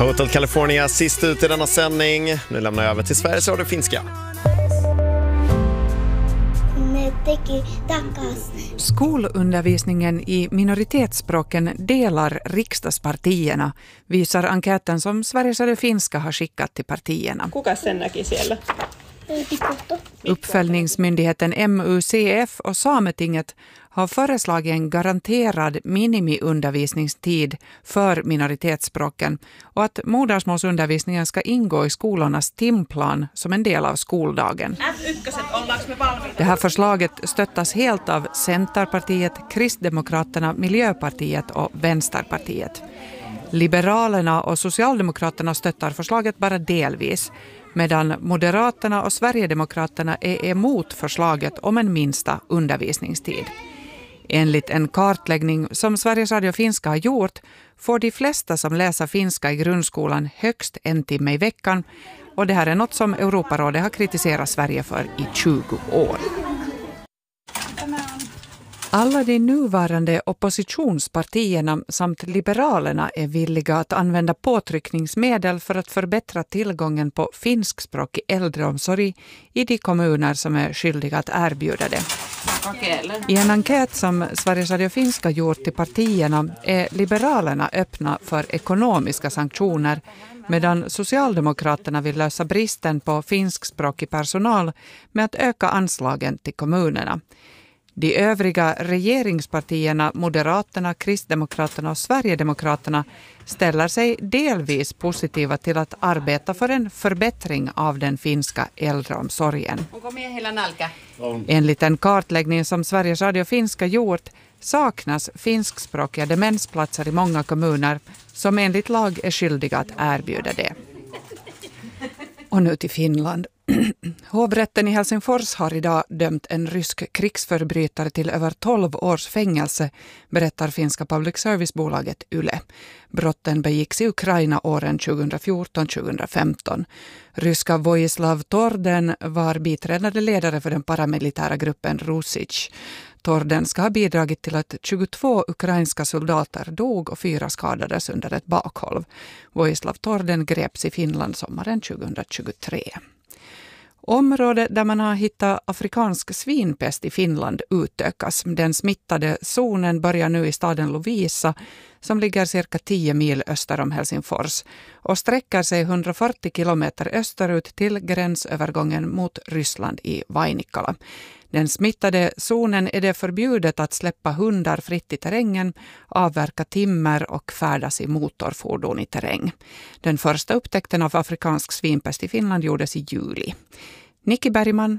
Hotel California sist ut i denna sändning. Nu lämnar jag över till Sveriges Radio Finska. Skolundervisningen i minoritetsspråken delar riksdagspartierna, visar enkäten som Sveriges Radio Finska har skickat till partierna. Kuka sen näki siellä? Uppföljningsmyndigheten MUCF och Sametinget har föreslagit en garanterad minimiundervisningstid för minoritetsspråken och att modersmålsundervisningen ska ingå i skolornas timplan som en del av skoldagen. Det här förslaget stöttas helt av Centerpartiet, Kristdemokraterna, Miljöpartiet och Vänsterpartiet. Liberalerna och Socialdemokraterna stöttar förslaget bara delvis, medan Moderaterna och Sverigedemokraterna är emot förslaget om en minsta undervisningstid. Enligt en kartläggning som Sveriges Radio Finska har gjort får de flesta som läser finska i grundskolan högst en timme i veckan, och det här är något som Europarådet har kritiserat Sverige för i 20 år. Alla de nuvarande oppositionspartierna samt liberalerna är villiga att använda påtryckningsmedel för att förbättra tillgången på finskspråkig äldreomsorg i de kommuner som är skyldiga att erbjuda det. I en enkät som Sveriges Radio Finska gjort till partierna är liberalerna öppna för ekonomiska sanktioner, medan Socialdemokraterna vill lösa bristen på finskspråkig personal med att öka anslagen till kommunerna. De övriga regeringspartierna, Moderaterna, Kristdemokraterna och Sverigedemokraterna ställer sig delvis positiva till att arbeta för en förbättring av den finska äldreomsorgen. Enligt en kartläggning som Sveriges Radio Finska gjort saknas finskspråkiga demensplatser i många kommuner som enligt lag är skyldiga att erbjuda det. Och nu till Finland. Hovrätten i Helsingfors har idag dömt en rysk krigsförbrytare till över 12 års fängelse, berättar finska public service-bolaget Yle. Brotten begicks i Ukraina åren 2014-2015. Ryska Vojislav Torden var biträdande ledare för den paramilitära gruppen Rusic. Torden ska ha bidragit till att 22 ukrainska soldater dog och 4 skadades under ett bakhåll. Vojislav Torden greps i Finland sommaren 2023. Området där man har hittat afrikansk svinpest i Finland utökas. Den smittade zonen börjar nu i staden Lovisa som ligger cirka 10 mil öster om Helsingfors och sträcker sig 140 kilometer österut till gränsövergången mot Ryssland i Vainikala. Den smittade zonen är det förbjudet att släppa hundar fritt i terrängen, avverka timmer och färdas i motorfordon i terräng. Den första upptäckten av afrikansk svinpest i Finland gjordes i juli. Nicky Bergman.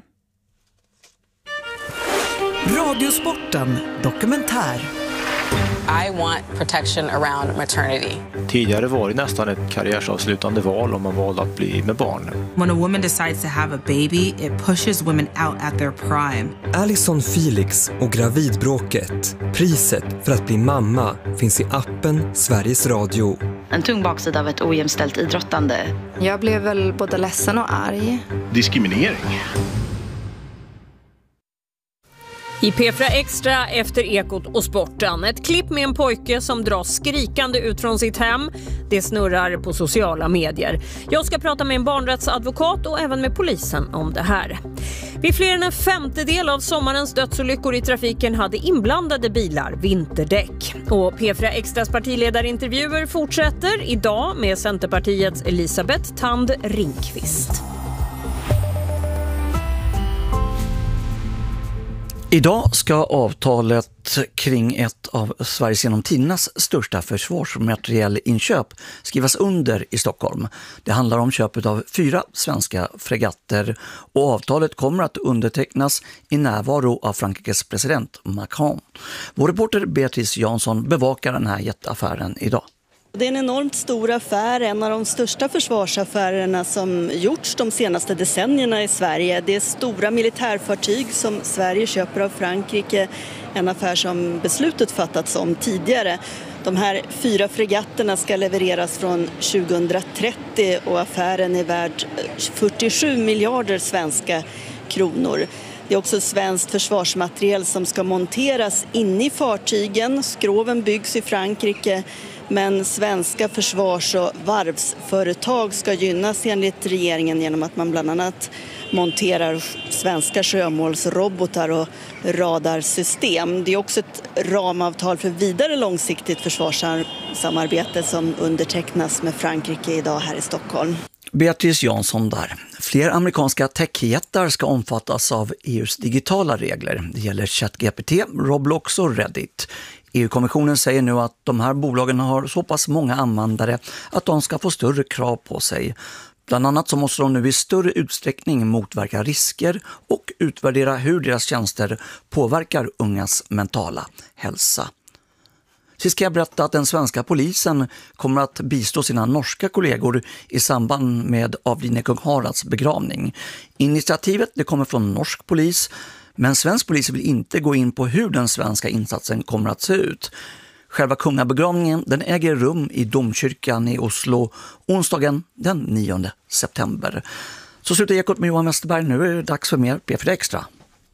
Radiosporten dokumentär. I want protection around maternity. Tidigare var det nästan ett karriärsavslutande val om man valde att bli med barn. When a woman decides to have a baby, it pushes women out at their prime. Alison Felix och gravidbråket. Priset för att bli mamma finns i appen Sveriges Radio. En tung baksida av ett ojämställt idrottande. Jag blev väl både ledsen och arg. Diskriminering. I P4 Extra efter Ekot och sporten. Ett klipp med en pojke som dras skrikande ut från sitt hem. Det snurrar på sociala medier. Jag ska prata med en barnrättsadvokat och även med polisen om det här. Vid fler än en femtedel av sommarens dödsolyckor i trafiken hade inblandade bilar vinterdäck. Och P4 Extras partiledarintervjuer fortsätter idag med Centerpartiets Elisabeth Tand Ringqvist. Idag ska avtalet kring ett av Sveriges genom tidernas största försvarsmaterielinköp skrivas under i Stockholm. Det handlar om köpet av 4 svenska fregatter och avtalet kommer att undertecknas i närvaro av Frankrikes president Macron. Vår reporter Beatrice Jansson bevakar den här jätteaffären idag. Det är en enormt stor affär, en av de största försvarsaffärerna som gjorts de senaste decennierna i Sverige. Det är stora militärfartyg som Sverige köper av Frankrike, en affär som beslutet fattats om tidigare. De här 4 fregatterna ska levereras från 2030 och affären är värd 47 miljarder svenska kronor. Det är också svenskt försvarsmateriel som ska monteras in i fartygen. Skroven byggs i Frankrike Men svenska försvars- och varvsföretag ska gynnas enligt regeringen genom att man bland annat monterar svenska sjömålsrobotar och radarsystem. Det är också ett ramavtal för vidare långsiktigt försvarssamarbete som undertecknas med Frankrike idag här i Stockholm. Beatrice Jansson där. Fler amerikanska techjättar ska omfattas av EUs digitala regler. Det gäller ChatGPT, Roblox och Reddit. EU-kommissionen säger nu att de här bolagen har så pass många användare att de ska få större krav på sig. Bland annat så måste de nu i större utsträckning motverka risker och utvärdera hur deras tjänster påverkar ungas mentala hälsa. Så ska jag berätta att den svenska polisen kommer att bistå sina norska kollegor i samband med avlidne kung Haralds begravning. Initiativet det kommer från norsk polis, men svensk polis vill inte gå in på hur den svenska insatsen kommer att se ut. Själva kungabegravningen den äger rum i domkyrkan i Oslo onsdagen den 9 september. Så slutar Ekot med Johan Westerberg. Nu är det dags för mer P4 Extra.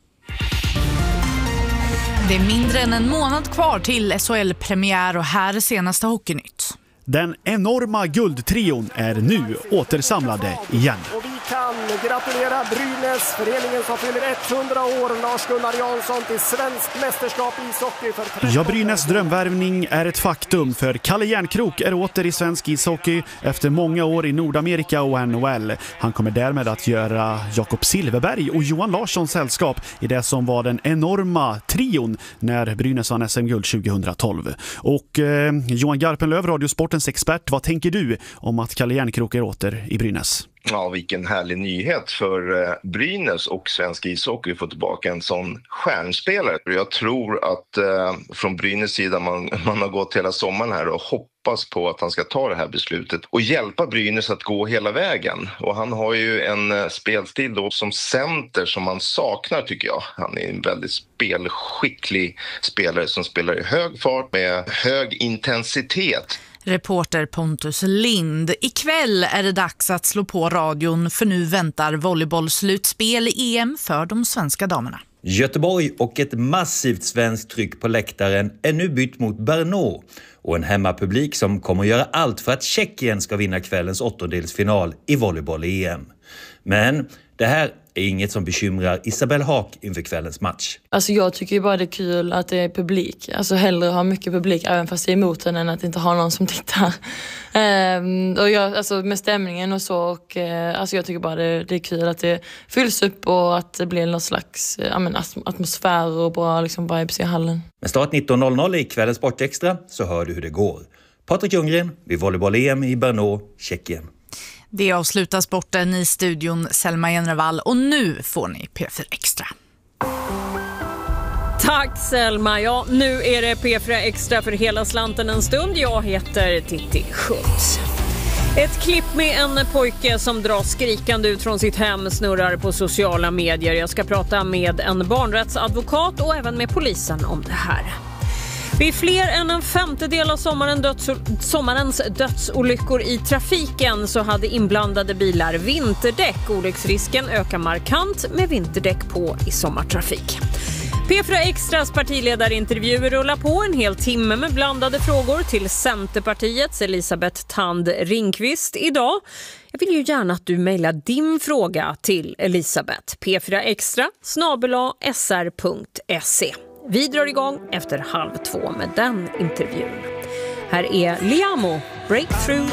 Det är mindre än en månad kvar till SHL-premiär och här är senaste Hockeynytt. Den enorma guldtrion är nu återsamlade igen. Och vi kan gratulera Brynäs, föreningen som fyller 100 år, Lars-Gunnar Jansson, till svensk mästerskap i ishockey. Ja, Brynäs drömvärvning är ett faktum, för Kalle Järnkrok är åter i svensk ishockey efter många år i Nordamerika och NHL. Han kommer därmed att göra Jakob Silverberg och Johan Larssons sällskap i det som var den enorma trion när Brynäs vann SM-guld 2012. Och Johan Garpenlöv, Radiosportens expert, vad tänker du om att Kalle Järnkrok är åter i Brynäs? Ja, vilken härlig nyhet för Brynäs och svensk ishockey får tillbaka en sån stjärnspelare. Jag tror att från Brynäs sida man har gått hela sommaren här och hoppas på att han ska ta det här beslutet och hjälpa Brynäs att gå hela vägen. Och han har ju en spelstil då som center som man saknar, tycker jag. Han är en väldigt spelskicklig spelare som spelar i hög fart med hög intensitet. Reporter Pontus Lind. Ikväll är det dags att slå på radion för nu väntar volleybollslutspel i EM för de svenska damerna. Göteborg och ett massivt svenskt tryck på läktaren är nu bytt mot Brno och en hemmapublik som kommer att göra allt för att Tjeckien ska vinna kvällens åttondelsfinal i volleyboll-EM. Men det här är inget som bekymrar Isabelle Haak inför kvällens match. Alltså jag tycker ju bara det är kul att det är publik. Alltså hellre ha mycket publik även fast det är emot den än att inte ha någon som tittar. Och jag, alltså med stämningen och så. Och, alltså jag tycker bara det är kul att det fylls upp och att det blir någon slags atmosfär och bra liksom, vibes i hallen. Med start 19.00 i kvällens Sportextra så hör du hur det går. Patrik Ljunggren vid volleyboll-EM i Brno, Tjeckien. Det avslutar sporten i studion Selma Jenrevall och nu får ni P4 Extra. Tack Selma. Ja, nu är det P4 Extra för hela slanten en stund. Jag heter Titti Schultz. Ett klipp med en pojke som dras skrikande ut från sitt hem snurrar på sociala medier. Jag ska prata med en barnrättsadvokat och även med polisen om det här. Vid fler än en femtedel av sommarens dödsolyckor i trafiken så hade inblandade bilar vinterdäck. Olycksrisken ökar markant med vinterdäck på i sommartrafik. P4 Extras partiledarintervjuer rullar på en hel timme med blandade frågor till Centerpartiets Elisabeth Thand Ringqvist idag. Jag vill ju gärna att du mejlar din fråga till Elisabeth. p4extra@sr.se. Vi drar igång efter 1:30 med den intervjun. Här är Liamo, Breakthrough